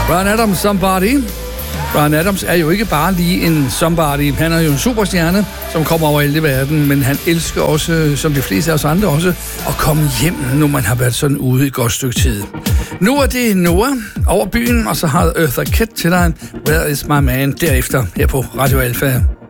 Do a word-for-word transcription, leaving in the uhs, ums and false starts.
Bryan Adams, Somebody. Bryan Adams er jo ikke bare lige en somebody. Han er jo en superstjerne, som kommer over hele verden, men han elsker også, som de fleste af os andre også, at komme hjem, når man har været sådan ude i et godt stykke tid. Nu er det Noah over byen, og så har Eartha Kitt til dig. Where is my man? Derefter her på Radio Alpha.